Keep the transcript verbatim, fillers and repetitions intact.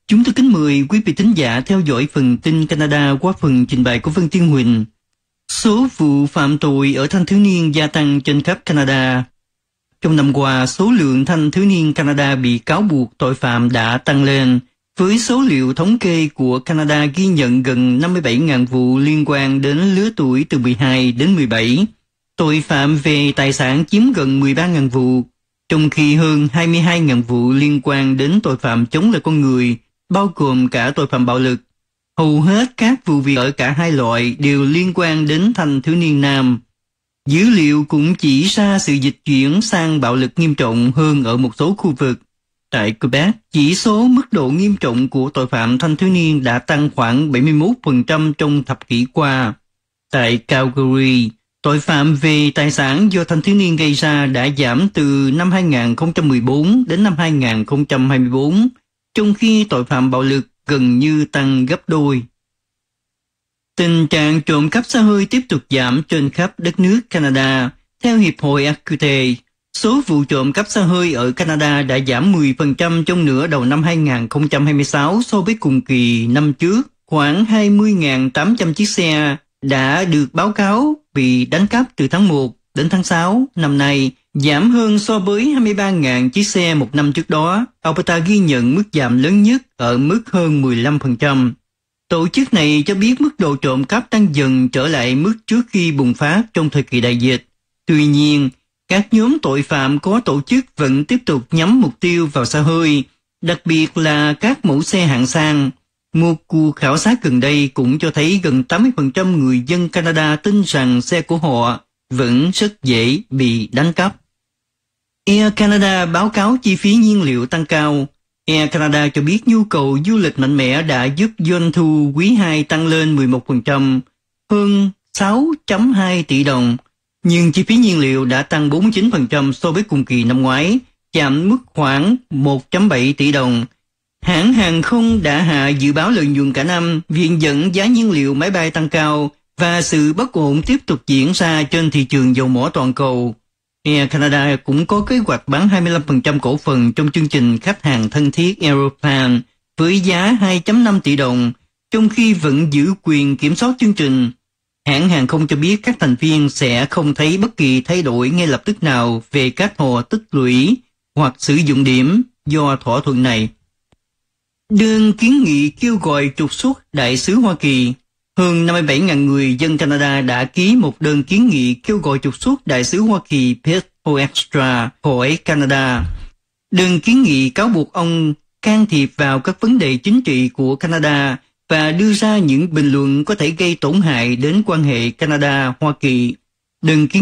Chúng tôi kính mời quý vị thính giả theo dõi phần tin Canada qua phần trình bày của Vân Thiên Huỳnh. Số vụ phạm tội ở thanh thiếu niên gia tăng trên khắp Canada. Trong năm qua, số lượng thanh thiếu niên Canada bị cáo buộc tội phạm đã tăng lên, với số liệu thống kê của Canada ghi nhận gần năm mươi bảy nghìn vụ liên quan đến lứa tuổi từ mười hai đến mười bảy. Tội phạm về tài sản chiếm gần mười ba nghìn vụ, trong khi hơn hai mươi hai nghìn vụ liên quan đến tội phạm chống lại con người, bao gồm cả tội phạm bạo lực. Hầu hết các vụ việc ở cả hai loại đều liên quan đến thanh thiếu niên nam. Dữ liệu cũng chỉ ra sự dịch chuyển sang bạo lực nghiêm trọng hơn ở một số khu vực. Tại Quebec, chỉ số mức độ nghiêm trọng của tội phạm thanh thiếu niên đã tăng khoảng bảy mươi mốt phần trăm trong thập kỷ qua. Tại Calgary, tội phạm về tài sản do thanh thiếu niên gây ra đã giảm từ năm hai nghìn không trăm mười bốn đến năm hai nghìn không trăm hai mươi bốn, trong khi tội phạm bạo lực gần như tăng gấp đôi. Tình trạng trộm cắp xe hơi tiếp tục giảm trên khắp đất nước Canada. Theo Hiệp hội Acute, số vụ trộm cắp xe hơi ở Canada đã giảm mười phần trăm trong nửa đầu năm hai nghìn không trăm hai mươi sáu so với cùng kỳ năm trước. Khoảng hai mươi nghìn tám trăm chiếc xe đã được báo cáo bị đánh cắp từ tháng một đến tháng sáu năm nay, giảm hơn so với hai mươi ba nghìn chiếc xe một năm trước đó. Alberta ghi nhận mức giảm lớn nhất ở mức hơn mười lăm phần trăm. Tổ chức này cho biết mức độ trộm cắp đang dần trở lại mức trước khi bùng phát trong thời kỳ đại dịch. Tuy nhiên, các nhóm tội phạm có tổ chức vẫn tiếp tục nhắm mục tiêu vào xe hơi, đặc biệt là các mẫu xe hạng sang. Một cuộc khảo sát gần đây cũng cho thấy gần tám mươi phần trăm người dân Canada tin rằng xe của họ vẫn rất dễ bị đánh cắp. Air Canada báo cáo chi phí nhiên liệu tăng cao. Air Canada cho biết nhu cầu du lịch mạnh mẽ đã giúp doanh thu quý hai tăng lên mười một phần trăm, hơn sáu phẩy hai tỷ đồng. Nhưng chi phí nhiên liệu đã tăng bốn mươi chín phần trăm so với cùng kỳ năm ngoái, chạm mức khoảng một phẩy bảy tỷ đồng. Hãng hàng không đã hạ dự báo lợi nhuận cả năm, viện dẫn giá nhiên liệu máy bay tăng cao và sự bất ổn tiếp tục diễn ra trên thị trường dầu mỏ toàn cầu. Air Canada cũng có kế hoạch bán hai mươi lăm phần trăm cổ phần trong chương trình khách hàng thân thiết Aeroplan với giá hai phẩy năm tỷ đồng, trong khi vẫn giữ quyền kiểm soát chương trình. Hãng hàng không cho biết các thành viên sẽ không thấy bất kỳ thay đổi ngay lập tức nào về các hồ tích lũy hoặc sử dụng điểm do thỏa thuận này. Đơn kiến nghị kêu gọi trục xuất đại sứ Hoa Kỳ. Hơn năm mươi bảy nghìn người dân Canada đã ký một đơn kiến nghị kêu gọi trục xuất đại sứ Hoa Kỳ Pete Hoekstra khỏi Canada. Đơn kiến nghị cáo buộc ông can thiệp vào các vấn đề chính trị của Canada và đưa ra những bình luận có thể gây tổn hại đến quan hệ Canada-Hoa Kỳ. Đơn kiến